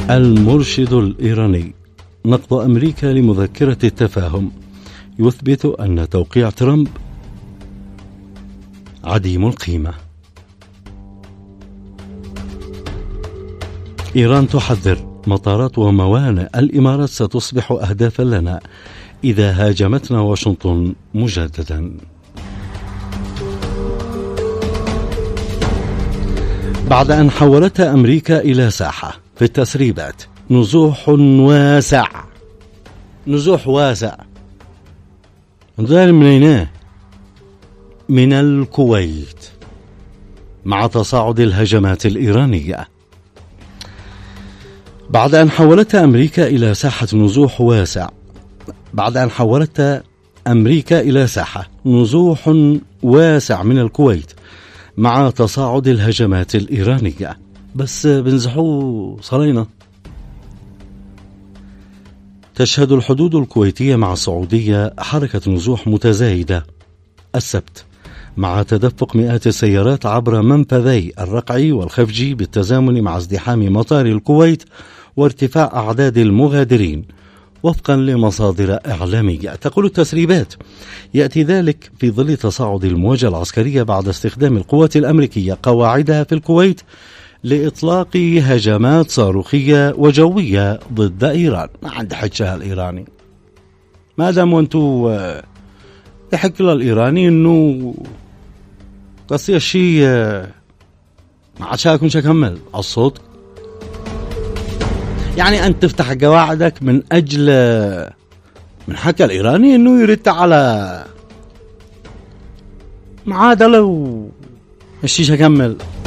المرشد الإيراني: نقض أمريكا لمذكرة التفاهم يثبت أن توقيع ترامب عديم القيمة. إيران تحذر: مطارات وموانئ الإمارات ستصبح أهدافا لنا إذا هاجمتنا واشنطن مجددا. بعد أن حولتها أمريكا إلى ساحة في التسريبات، نزوح واسع من الكويت مع تصاعد الهجمات الإيرانية. بعد أن حولتها أمريكا إلى ساحة نزوح واسع من الكويت مع تصاعد الهجمات الإيرانية. بس بنزحوه صلينا. تشهد الحدود الكويتية مع السعودية حركة نزوح متزايدة السبت، مع تدفق مئات السيارات عبر منفذي الرقعي والخفجي بالتزامن مع ازدحام مطار الكويت وارتفاع أعداد المغادرين، وفقا لمصادر إعلامية. تقول التسريبات: يأتي ذلك في ظل تصاعد المواجهة العسكرية بعد استخدام القوات الأمريكية قواعدها في الكويت لإطلاق هجمات صاروخية وجوية ضد إيران. ما عند حجها الإيراني، ما دام وانتو يحق للإيراني إنه قصي الشيء ما عشاكم شكمل على الصوت. يعني أنت تفتح قواعدك من أجل من حكى الإيراني إنه يرد على معادلة والشيء شكمل.